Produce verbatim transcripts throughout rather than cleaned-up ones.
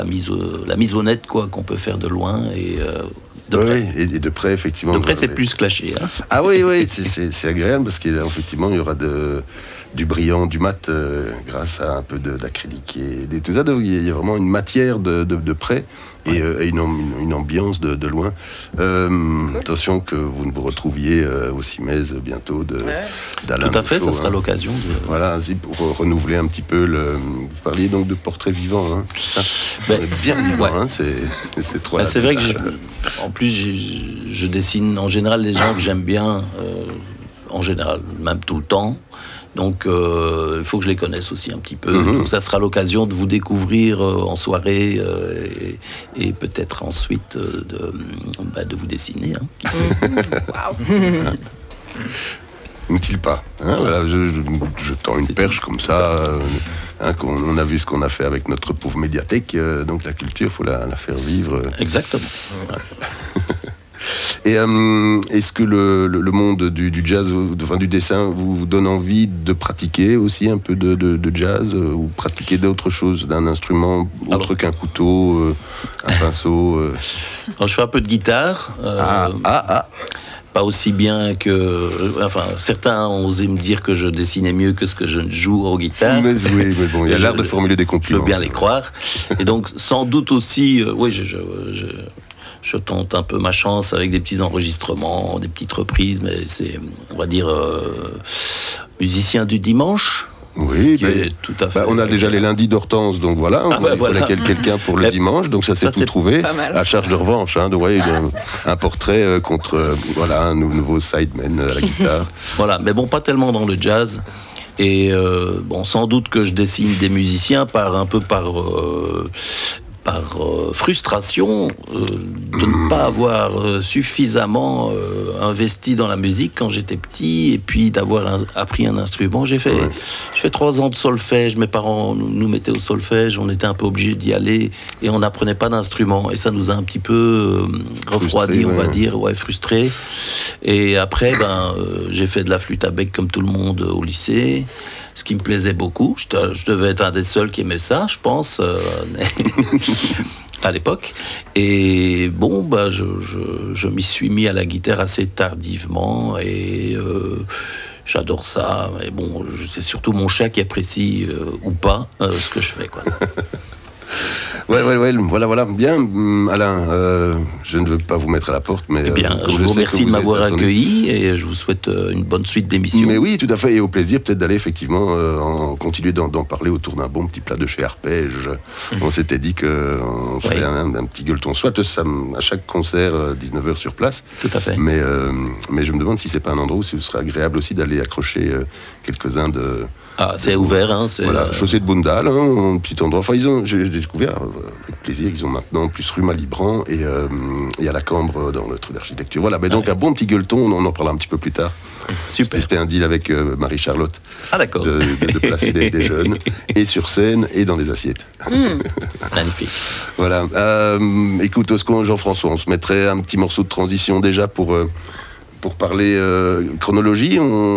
la mise, la mise au net quoi, qu'on peut faire de loin et euh, de oui, près. Et de près, effectivement. De près, c'est les... plus clashé. Hein. Ah oui, oui, c'est, c'est, c'est agréable parce qu'effectivement, il y aura de, du brillant, du mat euh, grâce à un peu de, d'acrylique et de, tout ça. Donc, il y a vraiment une matière de, de, de près et, ouais. euh, et une, une ambiance de, de loin. Euh, cool. Attention que vous ne vous retrouviez euh, au Cimez bientôt de, ouais. d'Alain Tout à fait, Bouchot, ça sera hein. l'occasion de... Voilà, c'est pour renouveler un petit peu le... Vous parliez donc de portrait vivant, hein. Ça, ben, bien vivant, ouais. hein. c'est, c'est trop... Ben, c'est vrai que, je, en plus, je, je dessine en général les gens que j'aime bien, euh, en général, même tout le temps. Donc, euh, il faut que je les connaisse aussi un petit peu. Mm-hmm. Donc, ça sera l'occasion de vous découvrir euh, en soirée euh, et, et peut-être ensuite euh, de, bah, de vous dessiner. Hein. Waouh. N'est-il pas hein, voilà, je, je, je tends une perche comme ça. Euh, hein, qu'on, on a vu ce qu'on a fait avec notre pauvre médiathèque. Euh, donc, la culture, il faut la, la faire vivre. Exactement. Voilà. Et euh, est-ce que le, le, le monde du, du jazz, enfin, du dessin, vous donne envie de pratiquer aussi un peu de, de, de jazz euh, ou pratiquer d'autres choses, d'un instrument autre Alors, qu'un couteau, euh, un pinceau euh... Alors, je fais un peu de guitare. Euh, ah, ah, ah. Pas aussi bien que... Enfin, certains ont osé me dire que je dessinais mieux que ce que je ne joue en guitare. Mais oui, mais bon, il y a l'air de formuler des compliments. Je veux bien les croire. Et donc, sans doute aussi... Euh, oui, je... je, je Je tente un peu ma chance avec des petits enregistrements, des petites reprises, mais c'est, on va dire, euh, musicien du dimanche. Oui, bah, tout à fait. Bah, on a déjà les lundis d'Hortense, donc voilà. Ah bah il voilà. fallait quelqu'un pour le Et dimanche, donc ça, ça c'est tout trouvé. À charge de revanche, hein, donc, ouais, un, un portrait euh, contre euh, voilà, un nouveau sideman à la guitare. Voilà, mais bon, pas tellement dans le jazz. Et euh, bon, sans doute que je dessine des musiciens par un peu par. Euh, par euh, frustration euh, de ne pas avoir euh, suffisamment euh, investi dans la musique quand j'étais petit et puis d'avoir un, appris un instrument. J'ai fait, ouais. j'ai fait trois ans de solfège, mes parents nous, nous mettaient au solfège, on était un peu obligés d'y aller et on n'apprenait pas d'instrument et ça nous a un petit peu euh, refroidi, on va ouais. dire, ouais, frustrés. Et après, ben, euh, j'ai fait de la flûte à bec comme tout le monde euh, au lycée. Ce qui me plaisait beaucoup. Je, te, je devais être un des seuls qui aimait ça, je pense, euh, à l'époque. Et bon, bah, je, je, je m'y suis mis à la guitare assez tardivement et euh, j'adore ça. Mais bon, c'est surtout mon chat qui apprécie euh, ou pas euh, ce que je fais, quoi. Ouais, ouais, ouais, voilà, voilà. Bien, Alain, euh, je ne veux pas vous mettre à la porte, mais... Eh bien, euh, je vous remercie de m'avoir accueilli et je vous souhaite euh, une bonne suite d'émissions. Mais oui, tout à fait, et au plaisir peut-être d'aller effectivement euh, en, continuer d'en, d'en parler autour d'un bon petit plat de chez Arpège. Mmh. On s'était dit qu'on ferait oui. un, un petit gueuleton, soit ça, à chaque concert, euh, dix-neuf heures sur place. Tout à fait. Mais, euh, mais je me demande si c'est pas un endroit où ce serait agréable aussi d'aller accrocher euh, quelques-uns de... Ah, c'est ouvert, hein. C'est voilà, chaussée de Boundal, hein, un petit endroit. Enfin, ils ont, j'ai découvert avec plaisir qu'ils ont maintenant plus rue Malibran et, euh, et à la Cambre dans le truc d'architecture. Voilà, mais donc ah, un bon petit gueuleton, on en parlera un petit peu plus tard. Super. C'était un deal avec euh, Marie-Charlotte. Ah, d'accord. De, de, de placer des, des jeunes, et sur scène, et dans les assiettes. Mmh. Magnifique. Voilà. Euh, écoute, Jean-François, on se mettrait un petit morceau de transition déjà pour... Euh, Pour parler euh, chronologie,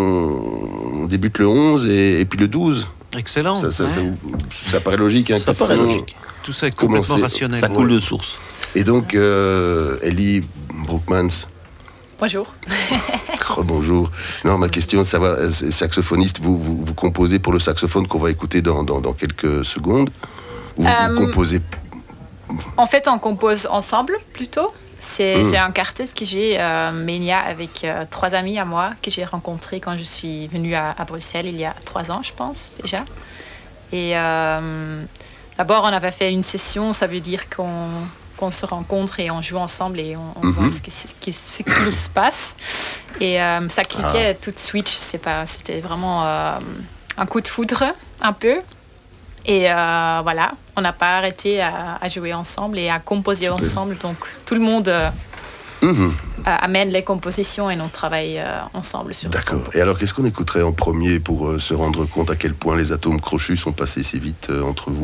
on, on débute le onze et, et puis le douze. Excellent. Ça, ça, ouais. ça, ça paraît logique. Hein, ça paraît logique. Tout ça est complètement commencer, rationnel. Ça coule de source. Et donc, euh, Ellie Broekmans. Bonjour. Rebonjour. Non, ma question est de savoir, saxophoniste, vous, vous, vous composez pour le saxophone qu'on va écouter dans, dans, dans quelques secondes. Ou euh, vous composez... En fait, on compose ensemble, plutôt. C'est, mmh. c'est un quartet que j'ai euh, mené avec euh, trois amis à moi que j'ai rencontrés quand je suis venue à, à Bruxelles il y a trois ans, je pense, déjà. Et euh, d'abord, on avait fait une session, ça veut dire qu'on, qu'on se rencontre et on joue ensemble et on, on mmh. voit ce, que, ce, qui, ce qu'il se passe. Et euh, ça cliquait ah. tout de suite, je sais pas, c'était vraiment euh, un coup de foudre, un peu. Et euh, voilà, on n'a pas arrêté à, à jouer ensemble et à composer Super. ensemble. Donc, tout le monde euh, mmh. amène les compositions et on travaille euh, ensemble sur D'accord. Et alors, qu'est-ce qu'on écouterait en premier pour euh, se rendre compte à quel point les atomes crochus sont passés si vite euh, entre vous ?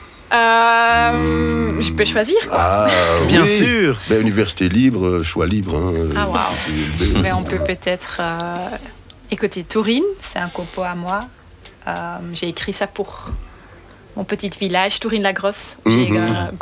euh, mmh. Je peux choisir, quoi. Ah, bien oui. sûr. Ben, université libre, choix libre. Hein, ah, waouh. Mais on peut peut-être euh, écouter Tourine, c'est un compo à moi. Euh, j'ai écrit ça pour... mon petit village, Tourine-la-Grosse. J'ai mm-hmm. euh,